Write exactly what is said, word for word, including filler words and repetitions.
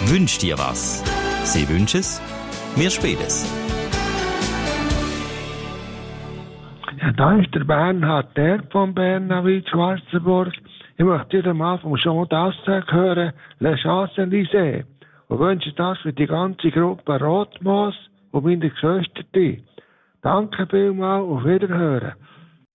Wünsch dir was. Sie wünschen es, wir spielen es. Ja, da ist der Bernhard Derb von Bernavit Schwarzenburg. Ich möchte dir mal vom Jean Dassac hören, Le Champs-Élysées. Und wünsche das für die ganze Gruppe Rotmoos und meine Geschwister. Danke vielmals, auf Wiederhören.